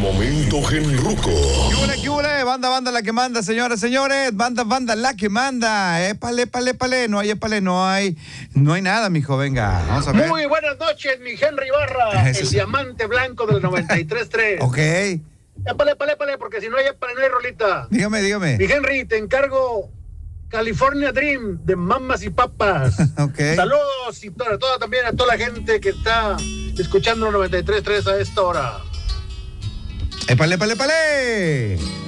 momento genruco. ¿Qué huele? Banda la que manda, señoras, señores. Banda la que manda. Épale. No hay nada, mijo. Venga, vamos a ver. Muy buenas noches, mi Henry Barra, el diamante blanco del 93.3. Ok. Épale, porque si no hay épale, no hay rolita. Dígame. Mi Henry, te encargo California Dream de Mamas y Papas. Ok. Saludos y también a toda la gente que está escuchando 93.3 a esta hora. Épale.